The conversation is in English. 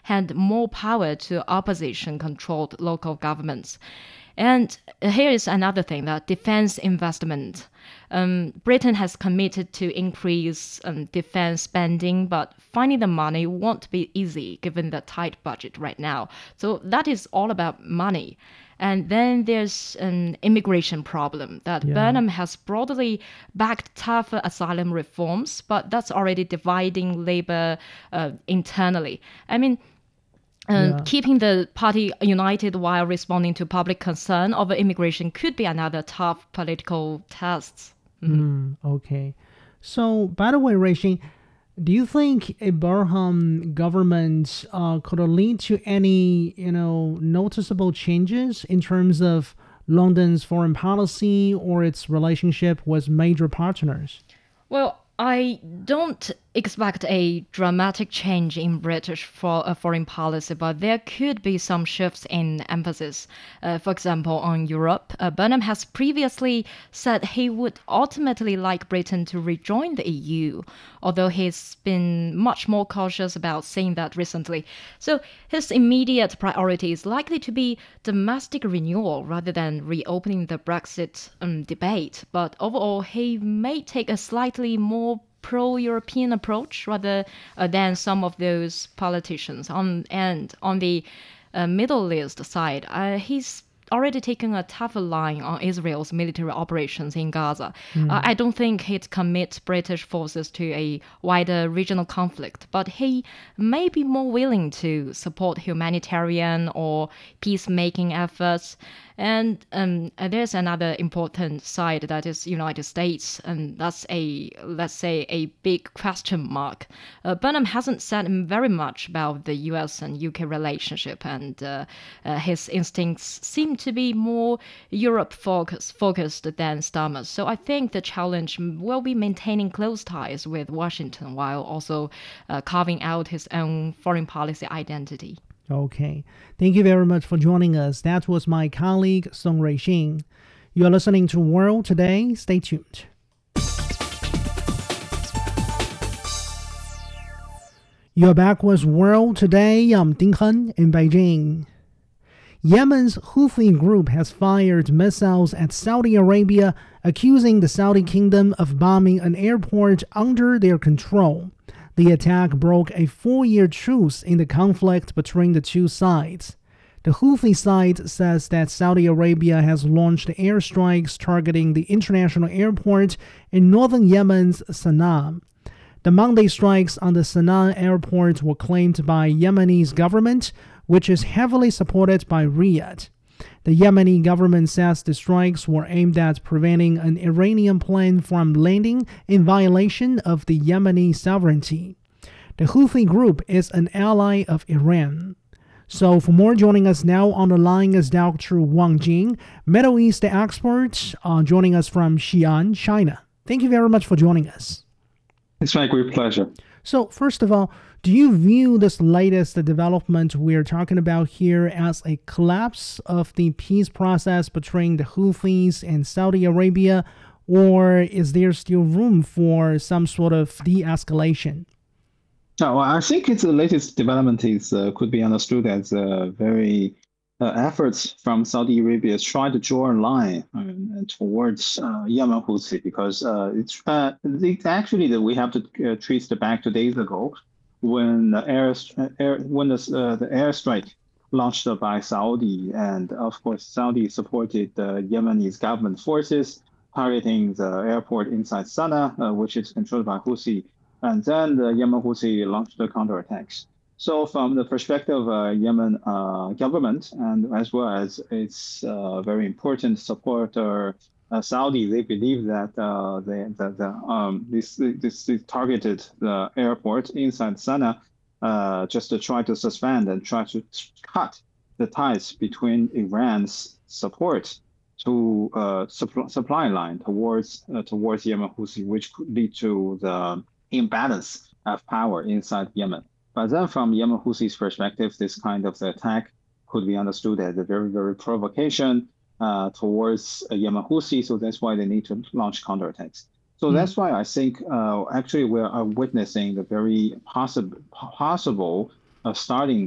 hand more power to opposition-controlled local governments. And here is another thing, that defense investment. Britain has committed to increase defense spending, but finding the money won't be easy given the tight budget right now. So that is all about money. And then there's an immigration problem that Yeah. Burnham has broadly backed tougher asylum reforms, but that's already dividing labor internally. I mean, Yeah. keeping the party united while responding to public concern over immigration could be another tough political test. Okay. So, by the way, Racing, do you think a Burham government could lead to any, noticeable changes in terms of London's foreign policy or its relationship with major partners? Well, I don't expect a dramatic change in British foreign policy, but there could be some shifts in emphasis. For example, on Europe, Burnham has previously said he would ultimately like Britain to rejoin the EU, although he's been much more cautious about saying that recently. So his immediate priority is likely to be domestic renewal rather than reopening the Brexit debate. But overall, he may take a slightly more pro-European approach rather than some of those politicians. And on the Middle East side, he's already taken a tougher line on Israel's military operations in Gaza. I don't think he'd commit British forces to a wider regional conflict, but he may be more willing to support humanitarian or peacemaking efforts. And there's another important side, that is United States, and that's let's say, a big question mark. Burnham hasn't said very much about the U.S. and UK relationship, and his instincts seem to be more Europe focused than Starmer's. So I think the challenge will be maintaining close ties with Washington while also carving out his own foreign policy identity. Okay. Thank you very much for joining us. That was my colleague, Song Ruixing. You are listening to World Today. Stay tuned. You're back with World Today. I'm Ding Hen in Beijing. Yemen's Houthi group has fired missiles at Saudi Arabia, accusing the Saudi kingdom of bombing an airport under their control. The attack broke a 4-year truce in the conflict between the two sides. The Houthi side says that Saudi Arabia has launched airstrikes targeting the international airport in northern Yemen's Sana'a. The Monday strikes on the Sana'a airport were claimed by Yemeni's government, which is heavily supported by Riyadh. The Yemeni government says the strikes were aimed at preventing an Iranian plane from landing in violation of the Yemeni sovereignty. The Houthi group is an ally of Iran. So for more, joining us now on the line is Dr. Wang Jing, Middle East expert, joining us from Xi'an, China. Thank you very much for joining us. It's my great pleasure. So first of all, do you view this latest development we're talking about here as a collapse of the peace process between the Houthis and Saudi Arabia, or is there still room for some sort of de-escalation? No, I think the latest development could be understood as very efforts from Saudi Arabia trying to draw a line towards Yemen Houthi, because it's actually that we have to trace it back 2 days ago when the airstrike launched by Saudi, and of course Saudi supported the Yemeni government forces targeting the airport inside Sana'a, which is controlled by Houthi, and then the Yemen Houthi launched the counterattacks. So from the perspective of Yemen government, and as well as its very important supporter Saudi, they believe that this targeted the airport inside Sana'a just to try to suspend and try to cut the ties between Iran's support to supply line towards Yemen Houthi, which could lead to the imbalance of power inside Yemen. But then from Yemen Houthis' perspective, this kind of attack could be understood as a very, very provocation towards Yemen Houthi. So that's why they need to launch counterattacks. So that's why I think actually we are witnessing the very possible starting